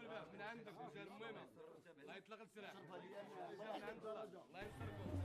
من عندك وزي المهم الله يطلق السلاح من عند الله الله ينصركم